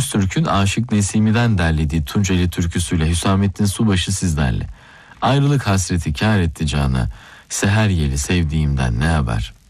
Öztürk'ün Aşık Nesimi'den derlediği Tunceli türküsüyle Hüsamettin Subaşı sizlerle. Ayrılık hasreti kâr etti cana, seher yeli sevdiğimden ne haber?